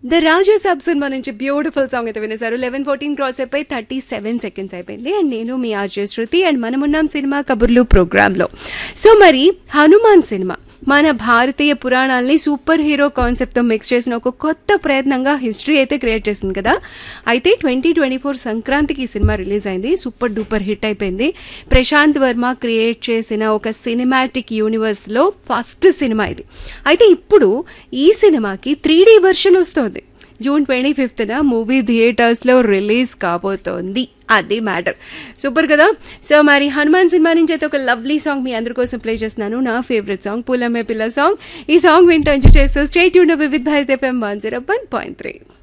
The Raja sub cinema నుంచి beautiful song అయితే వినేశారు. 11:14 cross అయిపోయి 37 సెకండ్స్ అయిపోయింది. అండ్ నేను మీ ఆర్జే శృతి అండ్ మనమున్నాం సినిమా కబుర్లు ప్రోగ్రాంలో. సో మరి హనుమాన్ సినిమా మన భారతీయ పురాణాలని సూపర్ హీరో కాన్సెప్ట్తో మిక్స్ చేసిన ఒక కొత్త ప్రయత్నంగా హిస్టరీ అయితే క్రియేట్ చేసింది కదా. అయితే 2024 సంక్రాంతికి ఈ సినిమా రిలీజ్ అయింది. సూపర్ డూపర్ హిట్ అయిపోయింది. ప్రశాంత్ వర్మ క్రియేట్ చేసిన ఒక సినిమాటిక్ యూనివర్స్లో ఫస్ట్ సినిమా ఇది. అయితే ఇప్పుడు ఈ సినిమాకి 3D వెర్షన్ వస్తుంది. జూన్ 25న మూవీ థియేటర్స్లో రిలీజ్ కాబోతోంది. అది మ్యాటర్. సూపర్ కదా. సో మరి హనుమాన్ సినిమా నుంచి అయితే ఒక లవ్లీ సాంగ్ మీ అందరి కోసం ప్లే చేస్తున్నాను. నా ఫేవరెట్ సాంగ్ పూలమ్మే పిల్ల సాంగ్. ఈ సాంగ్ వింటూ ఎంజాయ్ చేస్తూ stay tuned with Bharat FM 101.3.